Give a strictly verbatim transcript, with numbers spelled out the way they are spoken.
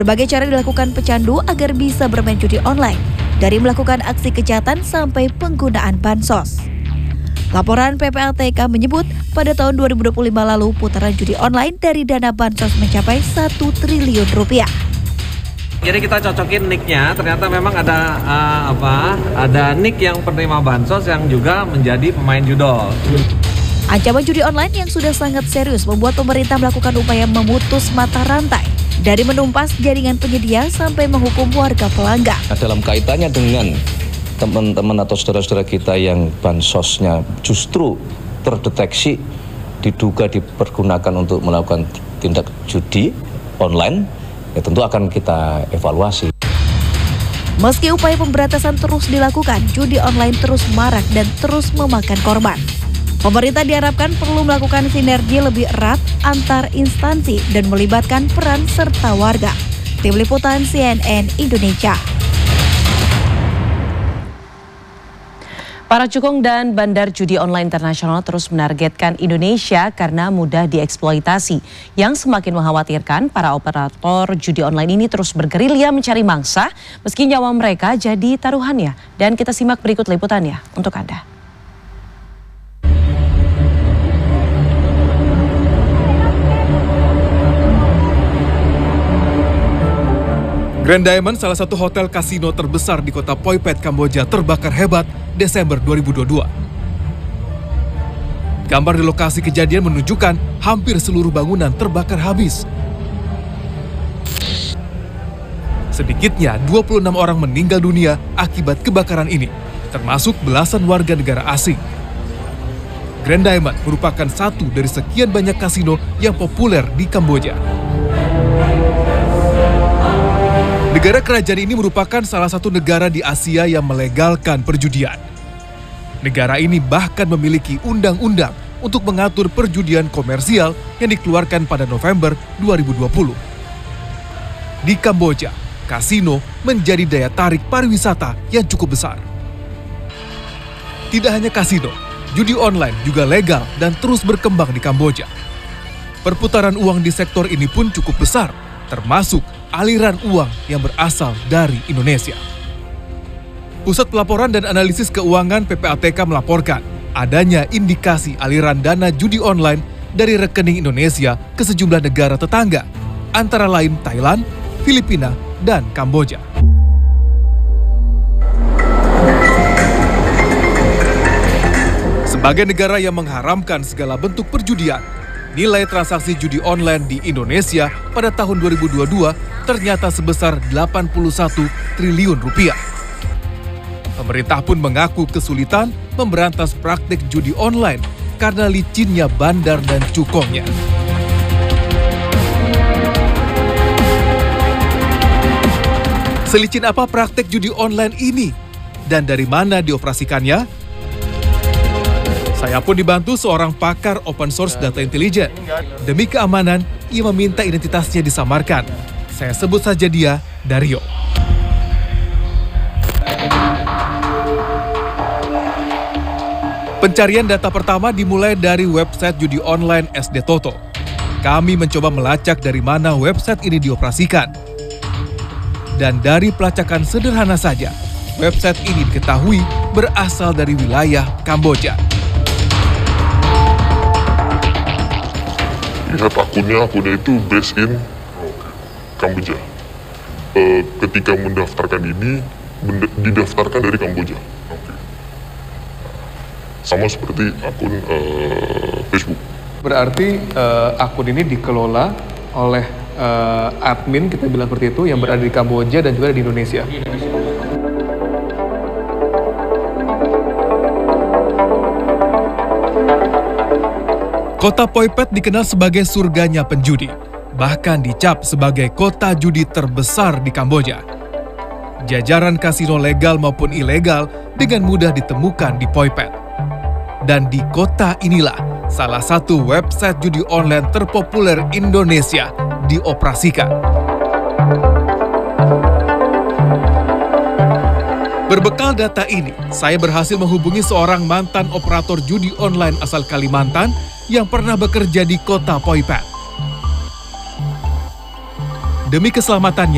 Berbagai cara dilakukan pecandu agar bisa bermain judi online, dari melakukan aksi kejahatan sampai penggunaan bansos. Laporan P P A T K menyebut pada tahun dua ribu dua puluh lima lalu putaran judi online dari dana bansos mencapai satu triliun rupiah. Jadi kita cocokin nicknya, ternyata memang ada uh, apa? Ada nick yang penerima bansos yang juga menjadi pemain judol. Ancaman judi online yang sudah sangat serius membuat pemerintah melakukan upaya memutus mata rantai dari menumpas jaringan penyedia sampai menghukum warga pelanggan. Nah, dalam kaitannya dengan teman-teman atau saudara-saudara kita yang bansosnya justru terdeteksi diduga dipergunakan untuk melakukan tindak judi online, ya tentu akan kita evaluasi. Meski upaya pemberantasan terus dilakukan, judi online terus marak dan terus memakan korban. Pemerintah diharapkan perlu melakukan sinergi lebih erat antar instansi dan melibatkan peran serta warga. Tim Liputan C N N Indonesia. Para cukong dan bandar judi online internasional terus menargetkan Indonesia karena mudah dieksploitasi. Yang semakin mengkhawatirkan, para operator judi online ini terus bergerilya mencari mangsa meski nyawa mereka jadi taruhannya. Dan kita simak berikut liputannya untuk Anda. Grand Diamond, salah satu hotel kasino terbesar di kota Phoi Phet, Kamboja, terbakar hebat Desember dua ribu dua puluh dua. Gambar di lokasi kejadian menunjukkan hampir seluruh bangunan terbakar habis. Sedikitnya dua puluh enam orang meninggal dunia akibat kebakaran ini, termasuk belasan warga negara asing. Grand Diamond merupakan satu dari sekian banyak kasino yang populer di Kamboja. Negara kerajaan ini merupakan salah satu negara di Asia yang melegalkan perjudian. Negara ini bahkan memiliki undang-undang untuk mengatur perjudian komersial yang dikeluarkan pada November dua ribu dua puluh. Di Kamboja, kasino menjadi daya tarik pariwisata yang cukup besar. Tidak hanya kasino, judi online juga legal dan terus berkembang di Kamboja. Perputaran uang di sektor ini pun cukup besar, termasuk aliran uang yang berasal dari Indonesia. Pusat Pelaporan dan Analisis Keuangan P P A T K melaporkan adanya indikasi aliran dana judi online dari rekening Indonesia ke sejumlah negara tetangga, antara lain Thailand, Filipina, dan Kamboja. Sebagai negara yang mengharamkan segala bentuk perjudian, nilai transaksi judi online di Indonesia pada tahun dua ribu dua puluh dua ternyata sebesar delapan puluh satu triliun rupiah. Pemerintah pun mengaku kesulitan memberantas praktik judi online karena licinnya bandar dan cukongnya. Selicin apa praktik judi online ini? Dan dari mana dioperasikannya? Saya pun dibantu seorang pakar open source data intelijen. Demi keamanan, ia meminta identitasnya disamarkan. Saya sebut saja dia Dario. Pencarian data pertama dimulai dari website judi online S D Toto. Kami mencoba melacak dari mana website ini dioperasikan. Dan dari pelacakan sederhana saja, website ini diketahui berasal dari wilayah Kamboja. Lihat akunnya, akunnya itu based in Kamboja. E, ketika mendaftarkan ini, didaftarkan dari Kamboja. Okay. Sama seperti akun e, Facebook. Berarti e, akun ini dikelola oleh e, admin, kita bilang seperti itu, yang berada di Kamboja dan juga di Indonesia. Kota Phoi Phet dikenal sebagai surganya penjudi, bahkan dicap sebagai kota judi terbesar di Kamboja. Jajaran kasino legal maupun ilegal dengan mudah ditemukan di Phoi Phet. Dan di kota inilah salah satu website judi online terpopuler Indonesia dioperasikan. Berbekal data ini, saya berhasil menghubungi seorang mantan operator judi online asal Kalimantan yang pernah bekerja di kota Phoi Phet. Demi keselamatannya,